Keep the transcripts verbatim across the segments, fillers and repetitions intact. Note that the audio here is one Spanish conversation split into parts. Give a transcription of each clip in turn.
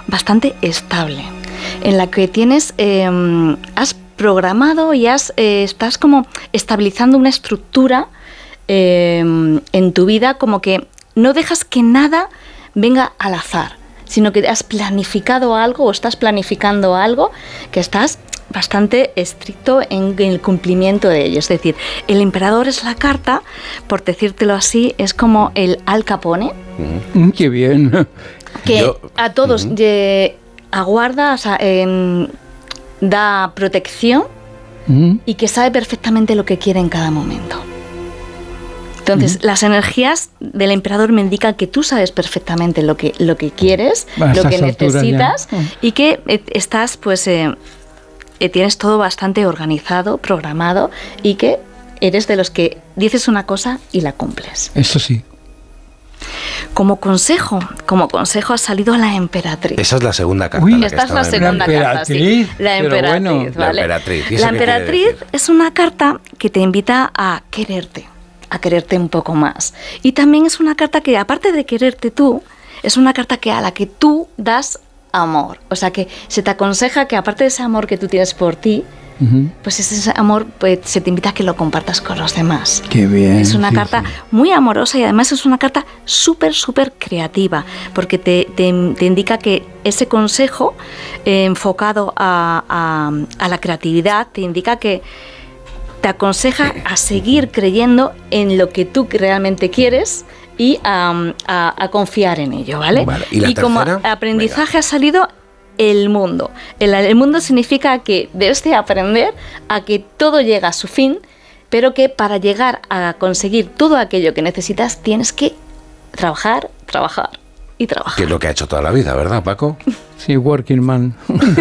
bastante estable, en la que tienes, eh, has programado y has, eh, estás como estabilizando una estructura eh, en tu vida, como que no dejas que nada venga al azar, sino que has planificado algo o estás planificando algo que estás bastante estricto en el cumplimiento de ello. Es decir, el emperador es la carta, por decírtelo así, es como el Al Capone. Mm, ¡qué bien! Que Yo, a todos uh-huh. eh, aguarda, o sea, eh, da protección uh-huh. y que sabe perfectamente lo que quiere en cada momento. Entonces, uh-huh. las energías del emperador me indican que tú sabes perfectamente lo que, lo que quieres, bueno, lo que necesitas uh-huh. y que eh, estás, pues, eh, eh, tienes todo bastante organizado, programado y que eres de los que dices una cosa y la cumples. Eso sí. Como consejo, como consejo ha salido la emperatriz. Esa es la segunda carta. Uy, la esta es la segunda la carta, sí. La emperatriz, bueno, ¿vale? La emperatriz. ¿Y eso la emperatriz es una carta que te invita a quererte, a quererte un poco más. Y también es una carta que, aparte de quererte tú, es una carta que a la que tú das amor. O sea, que se te aconseja que, aparte de ese amor que tú tienes por ti, uh-huh. pues ese amor, pues, se te invita a que lo compartas con los demás. Qué bien. Es una sí, carta sí. muy amorosa y además es una carta súper, súper creativa, porque te, te, te indica que ese consejo eh, enfocado a, a, a la creatividad te indica que te aconseja a seguir creyendo en lo que tú realmente quieres y a, a, a confiar en ello, ¿vale? Vale. ¿Y, la y como aprendizaje Venga. ha salido el mundo. El, el mundo significa que debes de aprender a que todo llega a su fin, pero que para llegar a conseguir todo aquello que necesitas tienes que trabajar, trabajar y trabajar. Que es lo que ha hecho toda la vida, ¿verdad, Paco? Sí, working man.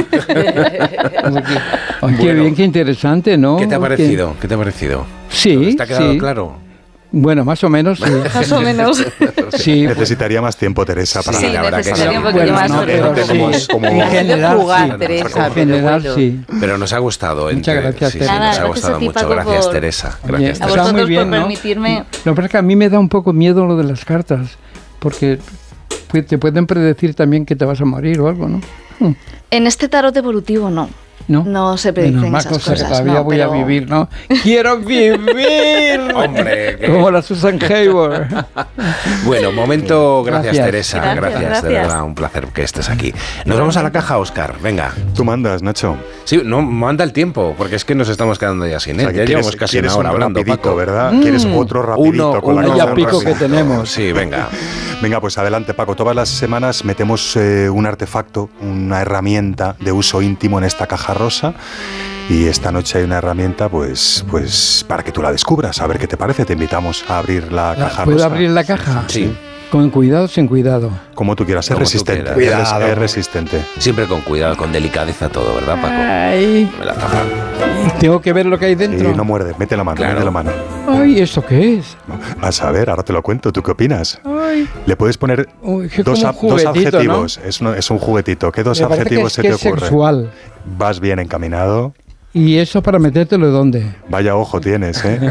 Oh, qué Bueno, bien, qué interesante, ¿no? ¿Qué te ha Porque... parecido? ¿Qué te ha parecido? Sí, ¿Te ha quedado sí. claro? Bueno, más o menos. Sí. Más o menos. Sí, necesitaría más tiempo, Teresa, para sí, la verdad que necesitaría sí. un poquito Bueno, más. no, pero pero tenemos sí. como- En general, jugar, sí. Teresa, En general, pero sí. Pero nos ha gustado. Muchas entre- gracias, sí, sí, Teresa. nos ha Nada, gustado gracias a ti, mucho. Paco, Gracias, por- Teresa. Oye, Gracias, A Está Teresa. muy vosotros bien, por ¿no? permitirme. Lo que pasa es que a mí me da un poco miedo lo de las cartas, porque pues, te pueden predecir también que te vas a morir o algo, ¿no? Hmm. En este tarot evolutivo no. No, No se predicen Menos mal, esas cosa que cosas. todavía no, voy pero... a vivir, ¿no? ¡Quiero vivir! Hombre, que- Como la Susan Hayward. Bueno, momento, gracias, Gracias. Teresa, Gracias, gracias, de gracias. verdad, un placer que estés aquí. Nos vamos a la caja, Óscar, venga. Tú mandas, Nacho. Sí, no, manda el tiempo, porque es que nos estamos quedando ya sin O sea, él. que Ya quieres- llevamos casi quieres una hora un hablando, rapidito, Paco. ¿verdad? Mm. ¿Quieres otro rapidito Uno, con la uno, caja? Vaya pico que Rapidito. tenemos. Sí, venga. Venga, pues adelante, Paco. Todas las semanas metemos eh, un artefacto, una herramienta de uso íntimo en esta caja rosa. Y esta noche hay una herramienta, pues, pues para que tú la descubras. A ver qué te parece. Te invitamos a abrir la caja ¿Puedo rosa. abrir la caja? Sí. Con cuidado o sin cuidado. Como tú quieras. Es Como tú resistente. quieras. Es, es resistente. Siempre con cuidado, con delicadeza todo, ¿verdad, Paco? Ay, Me la tapa. tengo que ver lo que hay Sí, dentro. no muerde. Mete la mano. Claro. Mete la mano. Ay, ¿esto qué es? A saber, ahora te lo cuento. ¿Tú qué opinas? Ay, Le puedes poner uy, que dos, como ab- un dos juguetito, adjetivos. Es, un- es un juguetito. ¿Qué dos Me parece adjetivos que se es, te que es ocurren? sexual. Vas bien encaminado. ¿Y eso para metértelo dónde? Vaya ojo tienes, ¿eh?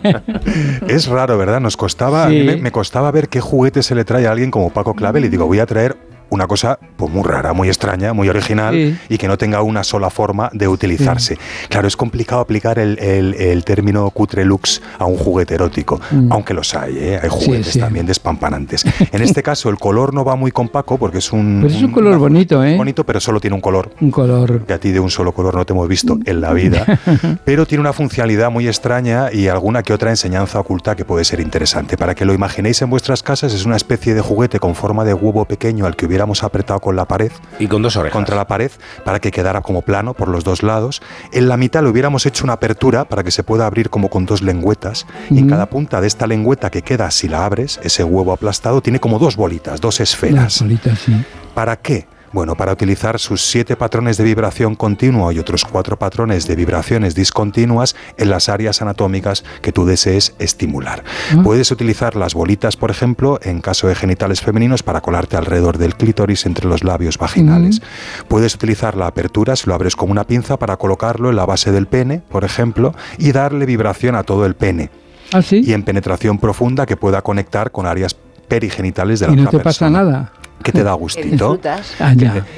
Es raro, ¿verdad? Nos costaba, a mí Sí. me, me costaba ver qué juguete se le trae a alguien como Paco Clavel y digo, voy a traer una cosa pues muy rara, muy extraña, muy original Sí. y que no tenga una sola forma de utilizarse. Claro, es complicado aplicar el, el- el término cutre lux a un juguete erótico, Mm. aunque los hay, ¿eh? Hay juguetes Sí, sí. también despampanantes. En este caso, el color no va muy con Paco porque es un... Pero es un color bonito, ¿eh? Bonito, pero solo tiene un color. Un color. Que a ti de un solo color no te hemos visto en la vida, pero tiene una funcionalidad muy extraña y alguna que otra enseñanza oculta que puede ser interesante. Para que lo imaginéis en vuestras casas, es una especie de juguete con forma de huevo pequeño al que hubiéramos apretado con la pared, Y con dos orejas. contra la pared, para que quedara como plano por los dos lados. En la mitad le hubiéramos hecho una apertura para que se pueda abrir como con dos lengüetas, y en Ujú. cada punta de esta lengüeta que queda, si la abres, ese huevo aplastado, tiene como dos bolitas, dos Las esferas. bolitas, sí. ¿Para qué? Bueno, para utilizar sus siete patrones de vibración continua y otros cuatro patrones de vibraciones discontinuas en las áreas anatómicas que tú desees estimular. Ah. Puedes utilizar las bolitas, por ejemplo, en caso de genitales femeninos, para colarte alrededor del clítoris entre los labios vaginales. Puedes utilizar la apertura, si lo abres con una pinza, para colocarlo en la base del pene, por ejemplo, y darle vibración a todo el pene. ¿Ah, sí? Y en penetración profunda que pueda conectar con áreas perigenitales de la ¿Y no otra te pasa persona. nada? Que te da que gustito. disfrutas. Ah, ya.